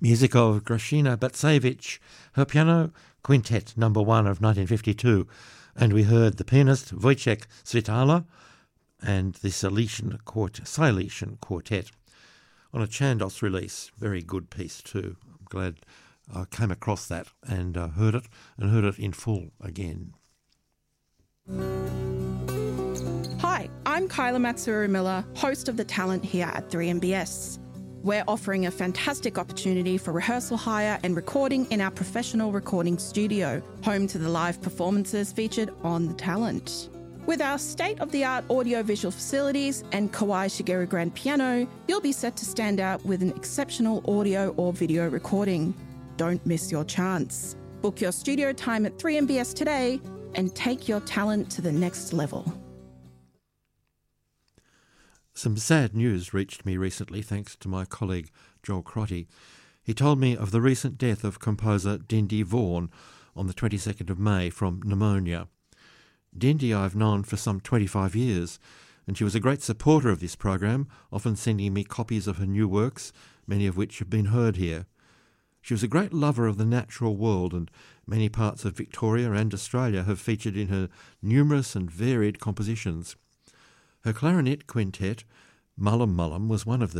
Music of Grażyna Batsevich, her piano quintet number 1 of 1952, and we heard the pianist Wojciech Svitala and the Silesian Quartet on a Chandos release. Very good piece too. I'm glad I came across that and heard it in full again. Hi, I'm Kyla Matsuru-Miller, host of The Talent here at 3MBS. We're offering a fantastic opportunity for rehearsal hire and recording in our professional recording studio, home to the live performances featured on The Talent. With our state-of-the-art audio-visual facilities and Kawai Shigeru grand piano, you'll be set to stand out with an exceptional audio or video recording. Don't miss your chance. Book your studio time at 3MBS today and take your talent to the next level. Some sad news reached me recently thanks to my colleague Joel Crotty. He told me of the recent death of composer Dindy Vaughan on the 22nd of May from pneumonia. Dindy I've known for some 25 years, and she was a great supporter of this program, often sending me copies of her new works, many of which have been heard here. She was a great lover of the natural world, and many parts of Victoria and Australia have featured in her numerous and varied compositions. Her clarinet quintet, Mullum Mullum, was one of